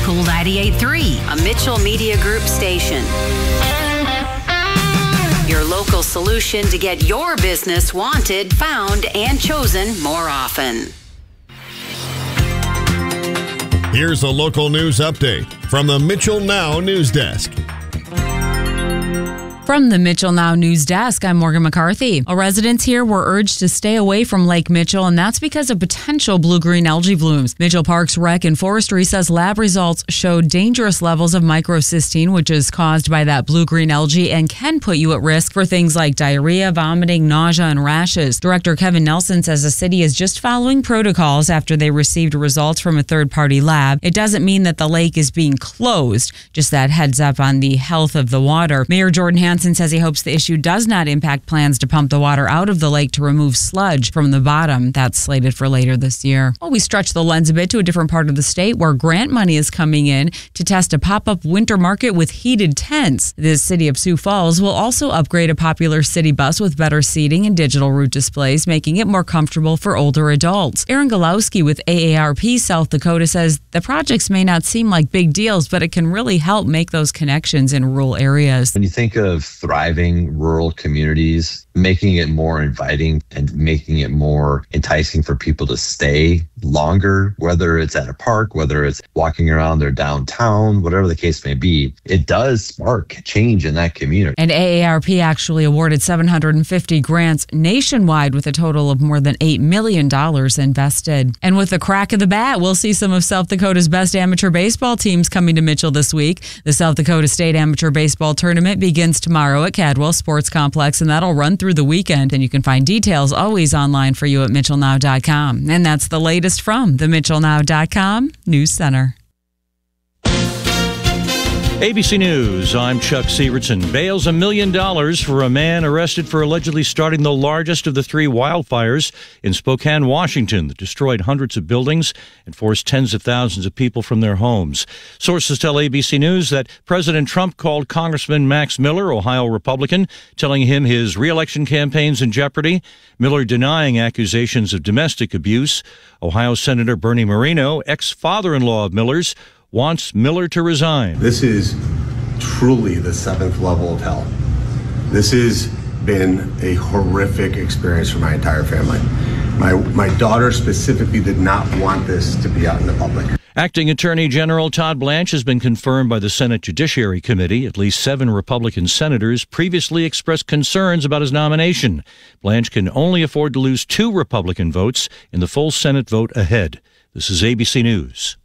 Cool 98.3, a Mitchell Media Group station. Your local solution to get your business wanted, found, and chosen more often. Here's a local news update from the Mitchell Now News Desk. From the Mitchell Now News Desk, I'm Morgan McCarthy. Residents here were urged to stay away from Lake Mitchell, and that's because of potential blue-green algae blooms. Mitchell Parks Rec and Forestry says lab results showed dangerous levels of microcystine, which is caused by that blue-green algae and can put you at risk for things like diarrhea, vomiting, nausea, and rashes. Director Kevin Nelson says the city is just following protocols after they received results from a third-party lab. It doesn't mean that the lake is being closed, just that heads up on the health of the water. Mayor Jordan Hansen says he hopes the issue does not impact plans to pump the water out of the lake to remove sludge from the bottom. That's slated for later this year. Well, we stretch the lens a bit to a different part of the state where grant money is coming in to test a pop-up winter market with heated tents. The city of Sioux Falls will also upgrade a popular city bus with better seating and digital route displays, making it more comfortable for older adults. Aaron Galowski with AARP South Dakota says the projects may not seem like big deals, but it can really help make those connections in rural areas. When you think of thriving rural communities, making it more inviting and making it more enticing for people to stay longer, whether it's at a park, whether it's walking around their downtown, whatever the case may be, it does spark change in that community. And AARP actually awarded 750 grants nationwide with a total of more than $8 million invested. And with the crack of the bat, we'll see some of South Dakota's best amateur baseball teams coming to Mitchell this week. The South Dakota State Amateur Baseball Tournament begins tomorrow at Cadwell Sports Complex, and that'll run through the weekend. And you can find details always online for you at mitchellnow.com. And that's the latest from the mitchellnow.com News Center. ABC News, I'm Chuck Sievertson. Bails $1 million for a man arrested for allegedly starting the largest of the three wildfires in Spokane, Washington, that destroyed hundreds of buildings and forced tens of thousands of people from their homes. Sources tell ABC News that President Trump called Congressman Max Miller, Ohio Republican, telling him his re-election campaign's in jeopardy. Miller denying accusations of domestic abuse. Ohio Senator Bernie Moreno, ex-father-in-law of Miller's, wants Miller to resign. This is truly the seventh level of hell. This has been a horrific experience for my entire family. My daughter specifically did not want this to be out in the public. Acting Attorney General Todd Blanche has been confirmed by the Senate Judiciary Committee. At least 7 Republican senators previously expressed concerns about his nomination. Blanche can only afford to lose 2 Republican votes in the full Senate vote ahead. This is ABC News.